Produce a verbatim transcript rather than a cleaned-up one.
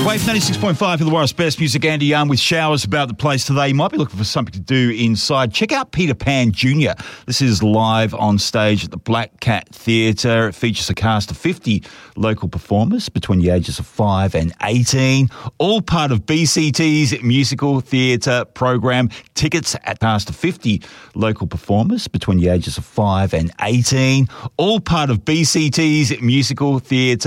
Wave ninety-six point five for the Warren's Best Music. Andy Young with Showers about the place today. You might be looking for something to do inside. Check out Peter Pan Junior This is live on stage at the Black Cat Theatre. It features a cast of fifty local performers between the ages of five and eighteen. All part of B C T's musical theatre program. Tickets at cast of fifty local performers between the ages of five and eighteen. All part of B C T's musical theatre